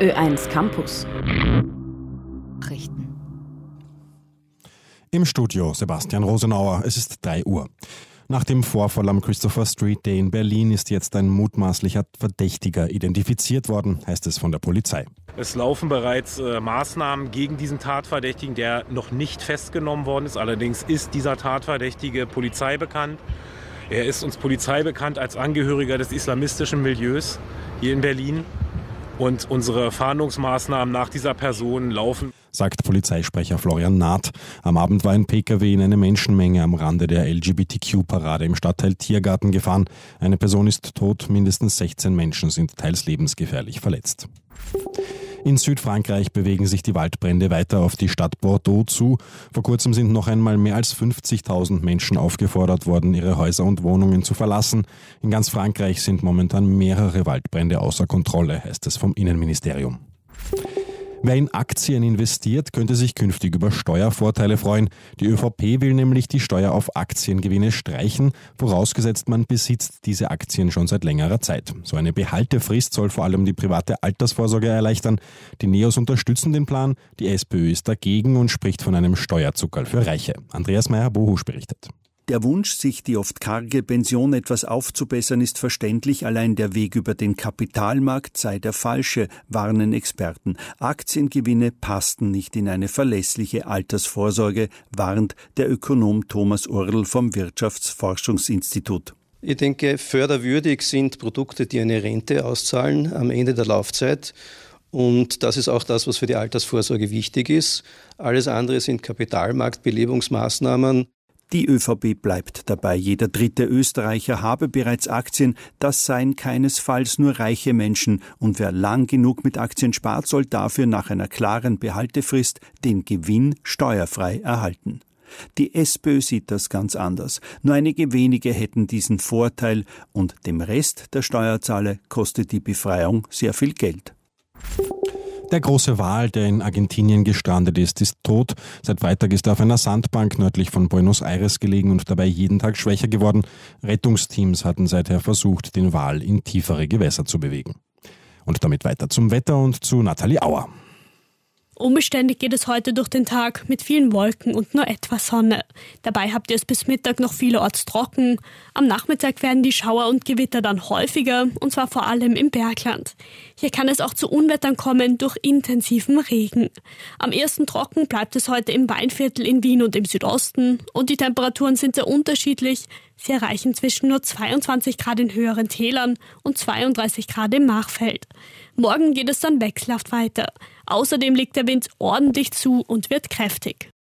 Ö1 Campus. Richten. Im Studio Sebastian Rosenauer. Es ist 3 Uhr. Nach dem Vorfall am Christopher Street Day in Berlin ist jetzt ein mutmaßlicher Verdächtiger identifiziert worden, heißt es von der Polizei. Es laufen bereits Maßnahmen gegen diesen Tatverdächtigen, der noch nicht festgenommen worden ist. Allerdings ist dieser Tatverdächtige Polizei bekannt. Er ist uns Polizei bekannt als Angehöriger des islamistischen Milieus hier in Berlin. Und unsere Fahndungsmaßnahmen nach dieser Person laufen, sagt Polizeisprecher Florian Naht. Am Abend war ein Pkw in eine Menschenmenge am Rande der LGBTQ-Parade im Stadtteil Tiergarten gefahren. Eine Person ist tot, mindestens 16 Menschen sind teils lebensgefährlich verletzt. In Südfrankreich bewegen sich die Waldbrände weiter auf die Stadt Bordeaux zu. Vor kurzem sind noch einmal mehr als 50.000 Menschen aufgefordert worden, ihre Häuser und Wohnungen zu verlassen. In ganz Frankreich sind momentan mehrere Waldbrände außer Kontrolle, heißt es vom Innenministerium. Wer in Aktien investiert, könnte sich künftig über Steuervorteile freuen. Die ÖVP will nämlich die Steuer auf Aktiengewinne streichen, vorausgesetzt man besitzt diese Aktien schon seit längerer Zeit. So eine Behaltefrist soll vor allem die private Altersvorsorge erleichtern. Die Neos unterstützen den Plan, die SPÖ ist dagegen und spricht von einem Steuerzuckerl für Reiche. Andreas Meyer-Bohusch berichtet. Der Wunsch, sich die oft karge Pension etwas aufzubessern, ist verständlich. Allein der Weg über den Kapitalmarkt sei der falsche, warnen Experten. Aktiengewinne passten nicht in eine verlässliche Altersvorsorge, warnt der Ökonom Thomas Url vom Wirtschaftsforschungsinstitut. Ich denke, förderwürdig sind Produkte, die eine Rente auszahlen am Ende der Laufzeit. Und das ist auch das, was für die Altersvorsorge wichtig ist. Alles andere sind Kapitalmarktbelebungsmaßnahmen. Die ÖVP bleibt dabei. Jeder dritte Österreicher habe bereits Aktien. Das seien keinesfalls nur reiche Menschen. Und wer lang genug mit Aktien spart, soll dafür nach einer klaren Behaltefrist den Gewinn steuerfrei erhalten. Die SPÖ sieht das ganz anders. Nur einige wenige hätten diesen Vorteil und dem Rest der Steuerzahler kostet die Befreiung sehr viel Geld. Der große Wal, der in Argentinien gestrandet ist tot. Seit Freitag ist er auf einer Sandbank nördlich von Buenos Aires gelegen und dabei jeden Tag schwächer geworden. Rettungsteams hatten seither versucht, den Wal in tiefere Gewässer zu bewegen. Und damit weiter zum Wetter und zu Nathalie Auer. Unbeständig geht es heute durch den Tag mit vielen Wolken und nur etwas Sonne. Dabei habt ihr es bis Mittag noch vielerorts trocken. Am Nachmittag werden die Schauer und Gewitter dann häufiger, und zwar vor allem im Bergland. Hier kann es auch zu Unwettern kommen durch intensiven Regen. Am ehesten trocken bleibt es heute im Weinviertel in Wien und im Südosten. Und die Temperaturen sind sehr unterschiedlich. Sie erreichen zwischen nur 22 Grad in höheren Tälern und 32 Grad im Machfeld. Morgen geht es dann wechselhaft weiter. Außerdem legt der Wind ordentlich zu und wird kräftig.